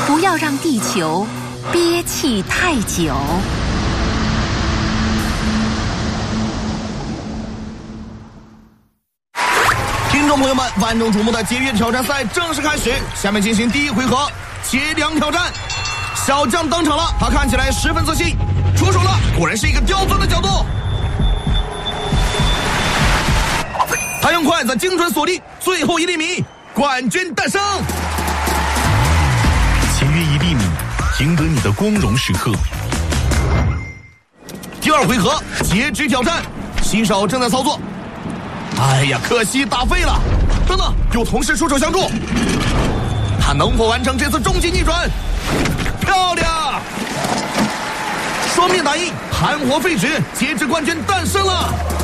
不要让地球憋气太久。 听众朋友们，万众瞩目的节约挑战赛正式开始，下面进行第一回合节粮挑战。小将登场了，他看起来十分自信，出手了，果然是一个刁钻的角度。他用筷子精准锁定最后1厘米，冠军诞生。 节约1厘米，赢得你的光荣时刻。 第二回合截肢挑战，新手正在操作。哎呀，可惜打废了。等等，有同事出手相助，他能否完成这次终极逆转？漂亮！双面打印，含活废纸，截肢冠军诞生了。